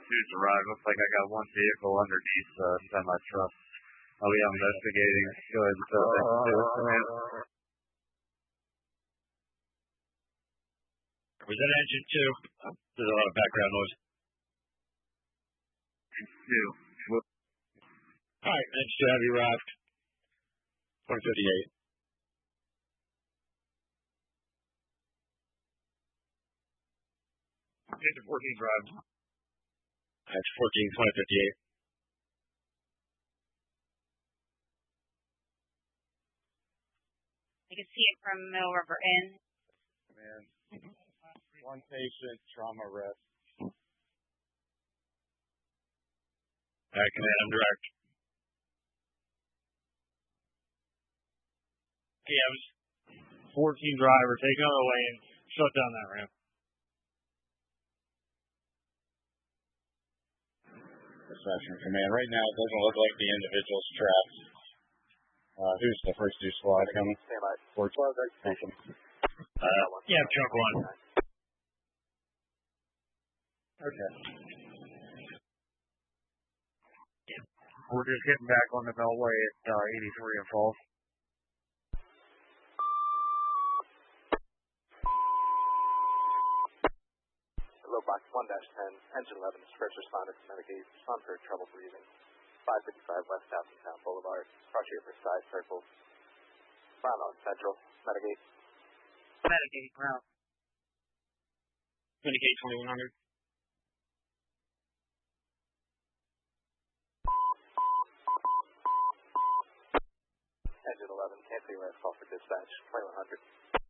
Dude's arrived. Looks like I got one vehicle underneath the semi-truck. I'll be investigating. Go ahead and fill that. Was that engine 2? There's a lot of background noise. Two. All right, engine 2 have you arrived? 158. Engine 14 drive. That's 14, 2058. I can see it from Mill River Inn. Man. One patient, trauma rest. All right, command, I'm direct. Yeah, it was 14 driver. Take another lane. Shut down that ramp. Reception command. Right now, it doesn't look like the individual's trapped. Who's the first 2 squad coming? Stand by. 4 12. Thank you. Yeah, truck 1. Okay. We're just getting back on the Beltway at 83 and Falls. Low box 1-10, engine 11 is first responded to Medicaid, respond for trouble breathing. 555 West Town Boulevard, cross here for side circle. Round on Central, Medicaid. Medicaid, route. Medicaid 2100. Engine 11, cancel your last call for dispatch, 2100.